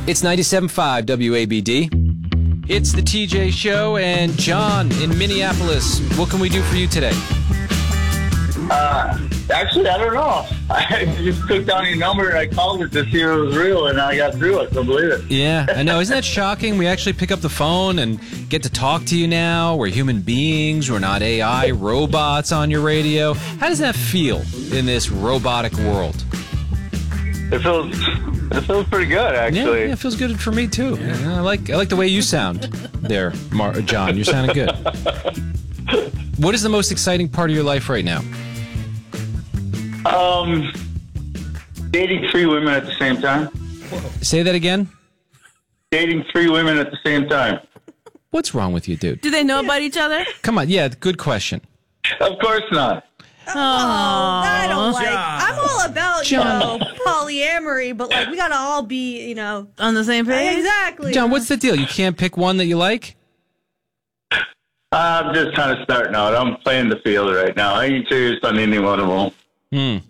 It's 97.5 WABD. It's the TJ Show, and John in Minneapolis. What can we do for you today? Actually, I don't know. I just took down your number and I called it to see if it was real, and I got through it. So believe it. Yeah, I know. Isn't that shocking? We actually pick up the phone and get to talk to you now. We're human beings. We're not AI robots on your radio. How does that feel in this robotic world? It feels pretty good, actually. Yeah, it feels good for me too. Yeah, I like the way you sound there, John. You're sounding good. What is the most exciting part of your life right now? Dating 3 women at the same time. Say that again? Dating 3 women at the same time. What's wrong with you, dude? Do they know about each other? Come on. Yeah, good question. Of course not. I don't like. I'm all about John. polyamory, but like we gotta all be On the same page? exactly. John, what's the deal? You can't pick one that you like? I'm just kind of starting out. I'm playing the field right now. I ain't serious on any one of them.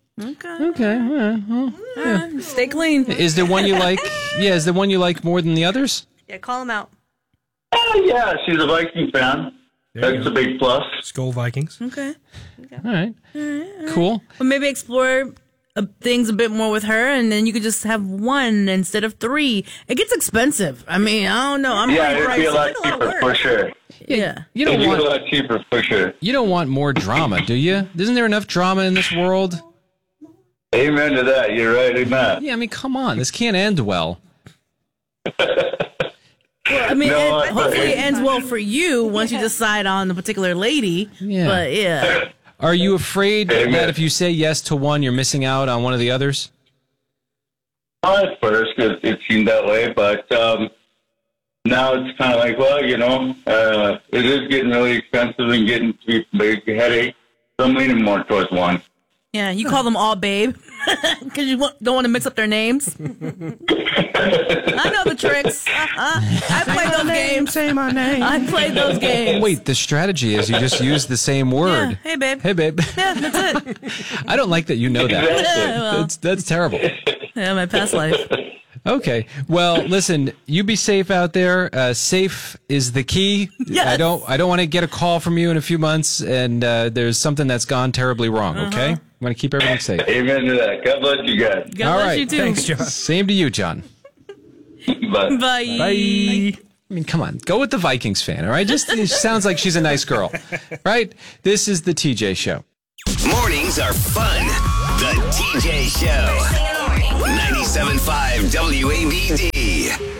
Okay. Stay clean. Is there one you like? Yeah, is there one you like more than the others? Yeah, call him out. Oh, yeah, she's a Viking fan. That's a big plus. Skull Vikings. Okay. All right. Cool. But maybe explore things a bit more with her, and then you could just have one instead of 3. It gets expensive. I mean, I don't know. Yeah, it'd be a lot cheaper for sure. Yeah. You It'd don't be a want lot cheaper for sure. you don't want more drama, do you? Isn't there enough drama in this world? Amen to that. You're right in that. Yeah, I mean, come on. This can't end well. I mean, No, hopefully it ends well for you once you decide on the particular lady. Yeah. But yeah. Are you afraid Amen. that if you say yes to one, you're missing out on one of the others? At first, it seemed that way, but now it's kind of like, well, it is getting really expensive and getting to be a big headache. So I'm leaning more towards one. Yeah, you call them all babe because you don't want to mix up their names. I know the tricks. I played those games. Say my name. I played those games. Wait, the strategy is you just use the same Yeah. word. Hey, babe. Hey, babe. Yeah, that's it. I don't like that you know that. Exactly. Yeah, well, That's terrible. yeah, my past life. Okay. Well, listen, you be safe out there. Safe is the key. Yes. I don't want to get a call from you in a few months and there's something that's gone terribly wrong, okay? I'm going to keep everything safe. Amen to that. God bless you guys. God All bless right. you too. Thanks, John. Same to you, John. Bye. Bye. Bye. I mean, come on. Go with the Vikings fan, all right? Just it sounds like she's a nice girl, right? This is the TJ Show. Mornings are fun. The TJ Show. 97.5 WABD.